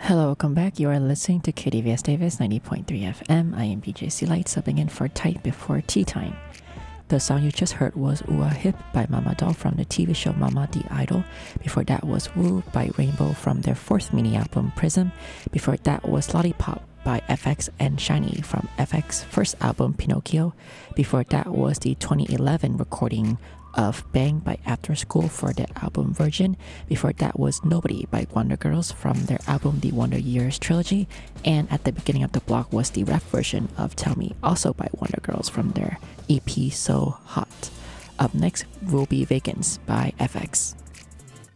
Hello, welcome back. You are listening to KDVS Davis 90.3 FM. I am BJC Light, subbing in for Tight before tea time. The song you just heard was Ua Hip by Mama Doll from the TV show Mama the Idol. Before that was Woo by Rainbow from their fourth mini album Prism. Before that was Lollipop by FX and Shiny from FX's first album Pinocchio. Before that was the 2011 recording of Bang by After School for their album Virgin. Before that was Nobody by Wonder Girls from their album The Wonder Years Trilogy. And at the beginning of the block was the rap version of Tell Me, also by Wonder Girls from their EP So Hot. Up next will be Vacants by FX.